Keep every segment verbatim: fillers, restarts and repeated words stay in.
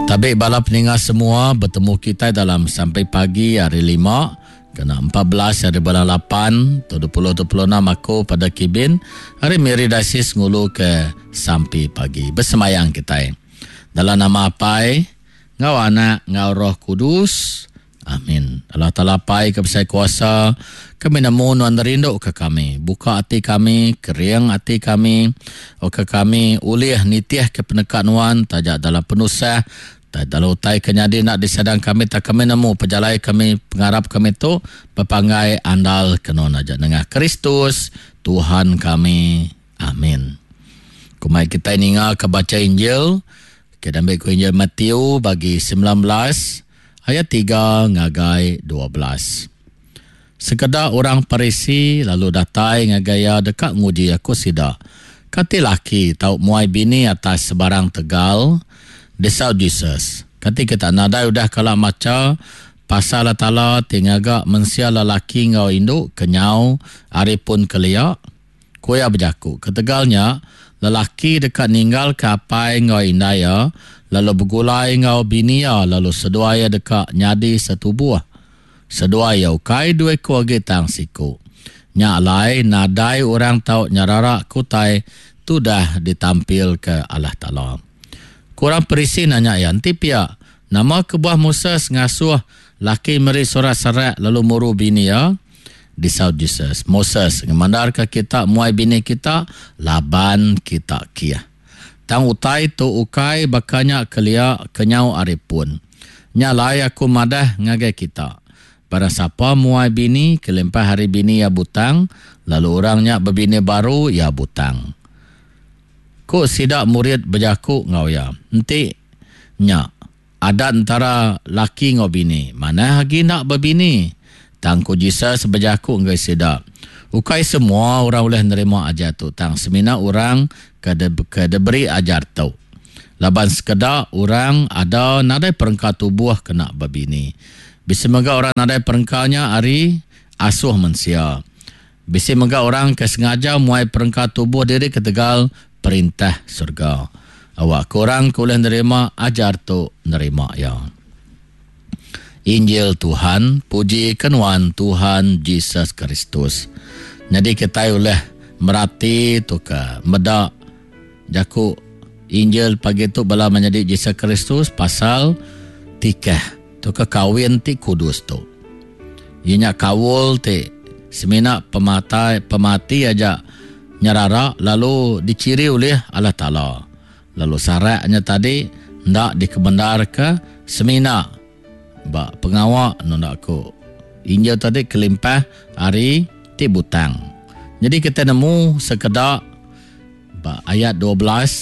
Tabik bala peningat semua bertemu kita dalam sampai pagi hari lima kena empat belas hari bulan lapan dua puluh dua puluh enam aku pada Kibin hari Meridasis ngulu ke sampai pagi bersemayang kita dalam nama apa ngau anak ngau roh kudus amin. Allah Ta'ala pai ke besar kuasa kami namun wan rindu ke kami buka hati kami keriang hati kami o ke kami ulih nitiah ke penekan wan tajak dalam penusah tak dalam utai kenyadi nak disadang kami tak kami nemu pejalai kami pengarap kami tu berpanggai andal kenon aja dengan Kristus Tuhan kami amin. Kumai kita ingat ke baca Injil kita ambil ke Injil Matius bagi sembilan belas ayat tiga ngagai dua belas. Sekedar orang Parisi lalu datai ngagaya dekat nguji aku sida. Kati laki tau muai bini atas sebarang tegal desau Jesus. Kati kita nadai udah kala maca pasal Allah Ta'ala tingaga mensia lelaki ngau induk kenyau aripun keliak kuya berjaku. Ketegalnya lelaki dekat ninggal ke apai ngau indaya lalu bergulai ngau binia lalu seduaya dekat nyadi satu buah. Seduaya ukai dua kuagi tang siku. Nyak lai nadai orang tau nyararak kutai tu dah ditampil ke Allah Ta'ala. Kurang Parisi nanya yang tipia nama kebuah Moses ngasuh laki meri surat serat lalu muru bini ya disau Jesus. Moses ngemandar ke kita muai bini kita laban kita kia. Tang utai tu ukai bakanya kelia kenyau aripun. Nyalai aku madah ngagai kita. Pada siapa muai bini kelempah hari bini ya butang lalu orangnya berbini baru ya butang. Ko sidak murid berjaku ngau ya. Nanti nya ada antara laki ngau bini. Mana lagi nak berbini? Tang ko Jesus berjaku ngau sidak. Ukai semua orang boleh nerima ajar tu. Tang semina orang kada kada beri ajar tu. Laban sekedar orang ada nadai perengkau tubuh kena berbini. Bisa mega orang nadai perengkaunya hari asuh mensia. Bisa mega orang kesengaja muai perengkau tubuh diri ketegal perintah surga. Awak korang boleh nerima ajar tu nerima ya. Injil Tuhan, puji kenuan Tuhan Yesus Kristus. Jadi kita boleh merati tu ke medak jaku Injil pagi tu bala menjadi Yesus Kristus pasal tikah tu ke kawin ti kudus tu. Ianya kawul ti semina pemati pemati aja nyarara lalu diciri oleh Allah Ta'ala. Lalu syaratnya tadi ndak dikebendar ke semina. Ba pengawak ndak ko. Injil tadi kelimpah hari ti butang. Jadi kita nemu sekedar ba ayat dua belas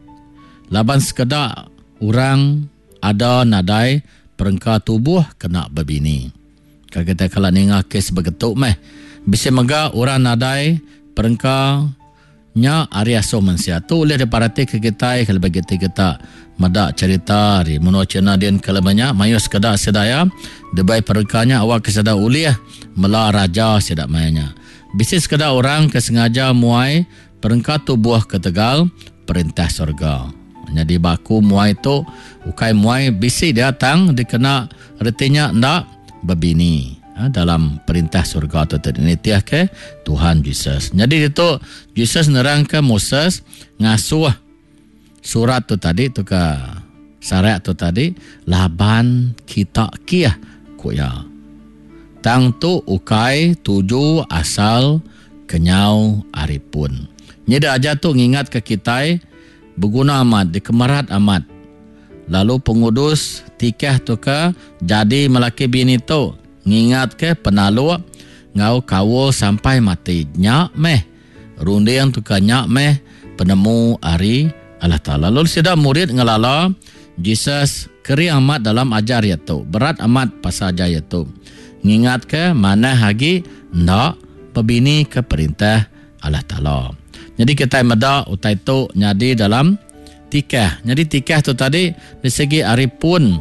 laban sekedar orang ada nadai perengkau tubuh kena berbini. Kalau kita kalau nengah kes begitu meh bisa mega orang nadai perengkau nya Arya Somansia tu oleh diparati ke kita kalau bagi kita madak cerita di menocena din kalabanya mayu sekadar sedaya debai perengkaunya awak kesedar uliah mela raja sedak mayanya bisa sekadar orang kesengaja muai perengkau tubuh ketegal perintah surga. Jadi baku muai tu ukai muai bisi datang dikena retinya ndak berbini ha, dalam perintah surga tu tadi nitiah ke Tuhan Yesus. Jadi itu Yesus nerang ke Moses ngasuh surat tu tadi tu ke syarat tu tadi laban kita kia kuya. Tang tu ukai tuju asal kenyau aripun. Nyeda aja tu ngingat ke kita berguna amat, dikemarat amat. Lalu pengudus tikah tu ke jadi melaki bini tu ngingat ke penalu ngau kawul sampai mati. Nyak meh runding tu ke nyak meh penemu hari Allah Ta'ala. Lalu sudah murid ngelala Jesus keri amat dalam ajar ya tu. Berat amat pasal ajar ya tu. Ngingat ke mana lagi ndak pebini ke perintah Allah Ta'ala. Jadi kita medak utai tu nyadi dalam tikah. Jadi tikah tu tadi dari segi aripun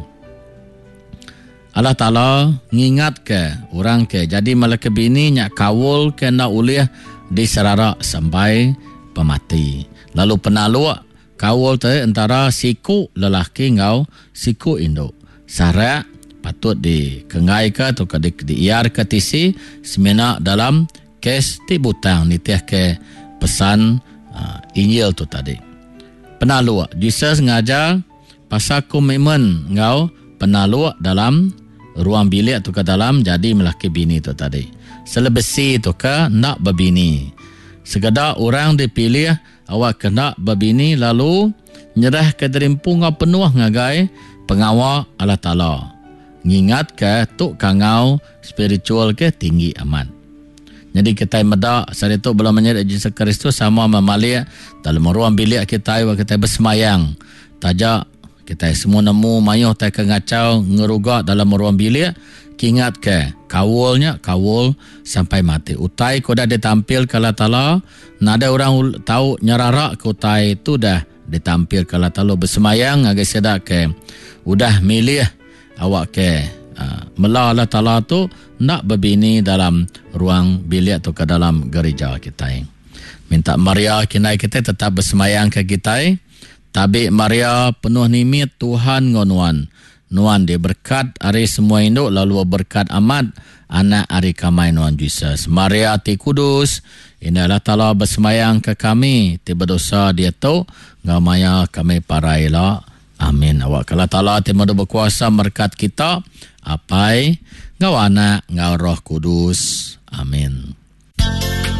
Allah Ta'ala ngingat ke orang ke. Jadi malaka bini nyak kawul ke nak uliah di serara sampai pemati. Lalu penalu kawul tu antara siku lelaki ngau siku induk. Syarat patut dikengai ke atau ke di, diiar ke tisi semena dalam kes tibutang nitiah ke pesan uh, Injil tu tadi. Penalu, Jesus ngajar pasal komitmen ngau penalu dalam ruang bilik tu ke dalam jadi melaki bini tu tadi. Selebesi tu ke nak berbini. Segala orang dipilih awak kena berbini lalu nyerah ke derimpung penuh ngagai pengawal Allah Ta'ala. Ngingat ke tuk kangau spiritual ke tinggi amat. Jadi kita medak saat itu belum menyerah Yesus Kristus sama memalik dalam ruang bilik kita waktu kita bersemayang. Tajak kita semua nemu mayuh tak kengacau ngerugak dalam ruang bilik. Ingat ke kawulnya kawul sampai mati. Utai ko dah ditampil ke Allah Ta'ala. Nada orang tahu nyerarak ke utai itu dah ditampil ke Allah Ta'ala bersemayang agak sedak ke udah milih awak ke uh, mela Allah Ta'ala tu nak berbini dalam ruang bilik tu ke dalam gereja kita. Minta Maria kinai kita tetap bersemayang ke kita. Tabi Maria penuh nimit Tuhan ngonuan. Nuan dia berkat hari semua induk lalu berkat amat anak hari kamai Nuan Jesus. Maria ti kudus. Ini Allah Ta'ala bersemayang ke kami. Tiba dosa dia tu. Ngamaya kami parailah. Amin. Awak kalau Ta'ala tiba berkuasa berkat kita. Apai. Ngau anak. Ngau roh kudus. Amin.